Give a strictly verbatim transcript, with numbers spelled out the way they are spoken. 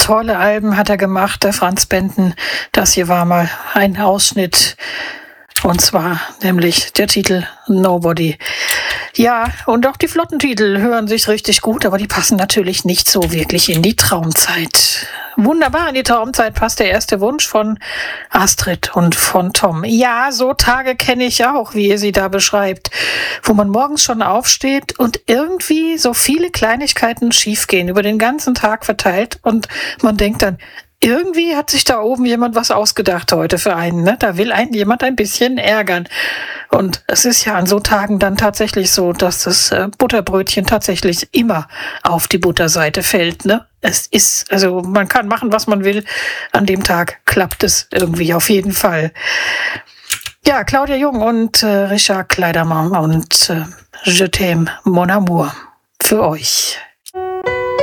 tolle Alben hat er gemacht, der Franz Benton. Das hier war mal ein Ausschnitt. Und zwar nämlich der Titel Nobody. Ja, und auch die Flottentitel hören sich richtig gut, aber die passen natürlich nicht so wirklich in die Traumzeit. Wunderbar, in die Traumzeit passt der erste Wunsch von Astrid und von Tom. Ja, so Tage kenne ich auch, wie ihr sie da beschreibt, wo man morgens schon aufsteht und irgendwie so viele Kleinigkeiten schiefgehen, über den ganzen Tag verteilt und man denkt dann, irgendwie hat sich da oben jemand was ausgedacht heute für einen, ne? Da will einen jemand ein bisschen ärgern. Und es ist ja an so Tagen dann tatsächlich so, dass das äh, Butterbrötchen tatsächlich immer auf die Butterseite fällt, ne? Es ist, also man kann machen, was man will. An dem Tag klappt es irgendwie auf jeden Fall. Ja, Claudia Jung und äh, Richard Kleidermann und äh, Je t'aime, mon amour für euch.